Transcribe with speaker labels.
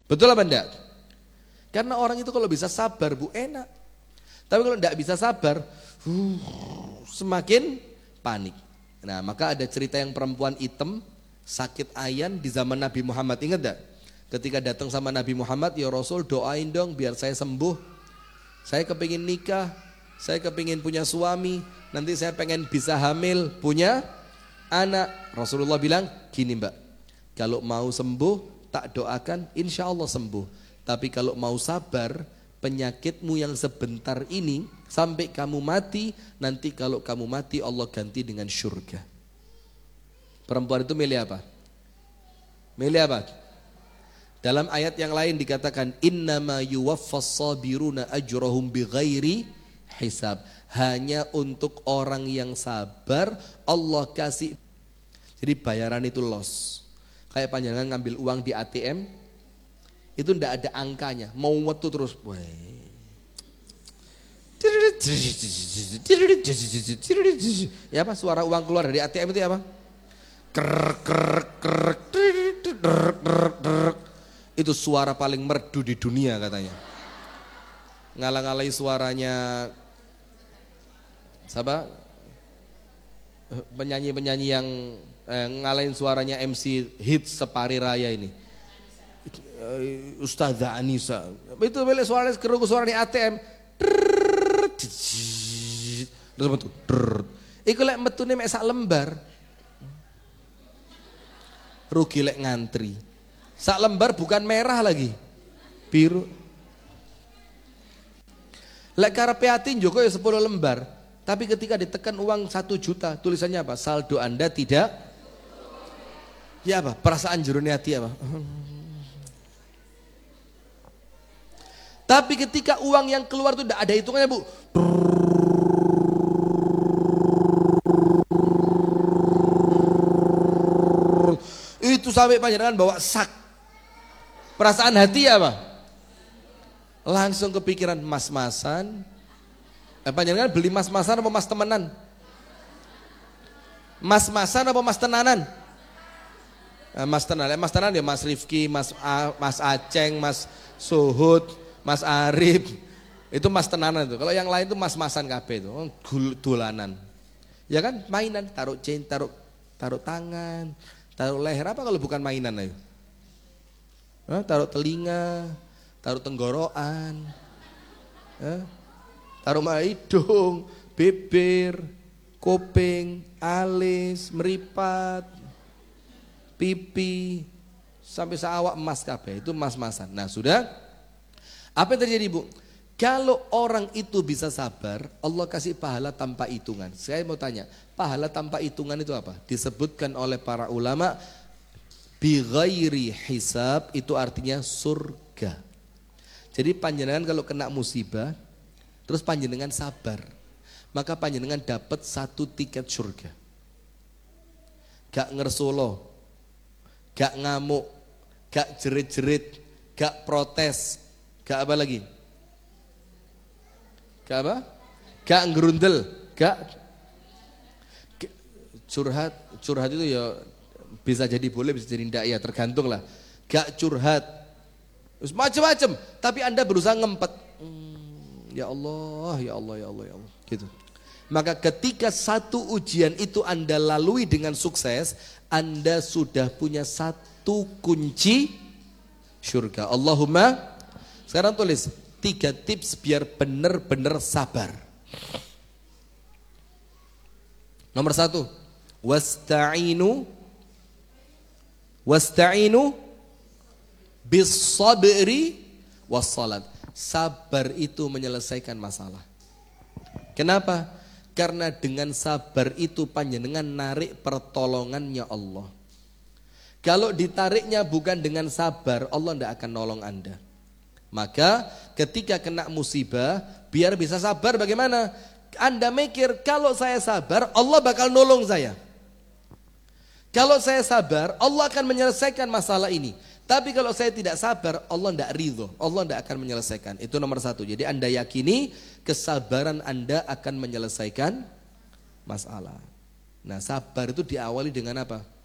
Speaker 1: Betul apa enggak? Karena orang itu kalau bisa sabar Bu enak. Tapi kalau enggak bisa sabar, semakin panik. Nah maka ada cerita yang perempuan hitam sakit ayan di zaman Nabi Muhammad, ingat enggak? Ketika datang sama Nabi Muhammad, ya Rasul doain dong biar saya sembuh. Saya kepingin nikah, saya kepingin punya suami, nanti saya pengen bisa hamil, punya anak. Rasulullah bilang, gini mbak, kalau mau sembuh tak doakan insya Allah sembuh. Tapi kalau mau sabar, penyakitmu yang sebentar ini sampai kamu mati, nanti kalau kamu mati Allah ganti dengan syurga. Perempuan itu milih apa? Milih apa? Dalam ayat yang lain dikatakan innama yuwaffas sabiruna ajrahum bighairi hisab. Hanya untuk orang yang sabar Allah kasih. Jadi bayaran itu loss. Kayak panjangan ngambil uang di ATM itu ndak ada angkanya, mau wetu terus. Ya apa suara uang keluar dari ATM itu ya apa? Itu suara paling merdu di dunia katanya. Ngalang-ngalai suaranya siapa? Penyanyi-penyanyi yang ngalahin suaranya MC hits separi raya ini. Ustazah Anissa. Itu beli suaranya keruku suaranya ATM. Terus metu. Iku lek metune mek sak lembar. Rugi lek ngantri. Sak lembar bukan merah lagi, biru. Lek karepe ati njoko ya 10 lembar, tapi ketika ditekan uang 1 juta, tulisannya apa? Saldo Anda tidak. Ya apa? Perasaan jerone hati apa? Tapi ketika uang yang keluar itu tidak ada hitungannya Bu. Itu sampai panjenengan bawa sak. Perasaan hati apa? Langsung kepikiran mas-masan. Panjenengan beli mas-masan apa mas temenan? Mas-masan apa mas tenanan? Mas tenanan, mas tenanan ya Mas Rifki, Mas Aceng, Mas Suhud, Mas Arif. Itu mas tenanan itu. Kalau yang lain itu mas-masan kabeh itu, dolanan. Ya kan mainan, taruh chain, taruh tangan, taruh leher, apa kalau bukan mainan ayo? Taruh telinga, taruh tenggorokan, taruh hidung, bibir, kuping, alis, meripat, pipi, sampai seawak emas kabeh, itu emas-emasan. Nah sudah, apa yang terjadi Bu? Kalau orang itu bisa sabar, Allah kasih pahala tanpa hitungan. Saya mau tanya, pahala tanpa hitungan itu apa? Disebutkan oleh para ulama, bighairi hisab itu artinya surga. Jadi panjenengan kalau kena musibah, terus panjenengan sabar, maka panjenengan dapat 1 tiket surga. Gak ngersolo, gak ngamuk, gak jerit-jerit, gak protes, gak apa lagi? Gak apa? Gak ngerundel, gak curhat itu ya bisa jadi boleh, bisa jadi enggak ya, tergantung lah. Gak curhat, macam-macam, tapi Anda berusaha ngempet. Ya Allah, ya Allah, ya Allah, ya Allah, gitu. Maka ketika 1 ujian itu Anda lalui dengan sukses, Anda sudah punya 1 kunci surga. Allahumma, sekarang tulis 3 tips biar benar-benar sabar. Nomor 1, wasta'inu bis sabri was salat. Sabar itu menyelesaikan masalah. Kenapa? Karena dengan sabar itu panjenengan narik pertolongannya Allah. Kalau ditariknya bukan dengan sabar, Allah tidak akan nolong Anda. Maka ketika kena musibah, biar bisa sabar bagaimana? Anda mikir kalau saya sabar Allah bakal nolong saya. Kalau saya sabar Allah akan menyelesaikan masalah ini. Tapi kalau saya tidak sabar Allah tidak ridho, Allah tidak akan menyelesaikan. Itu nomor 1. Jadi Anda yakini kesabaran Anda akan menyelesaikan masalah. Nah sabar itu diawali dengan apa?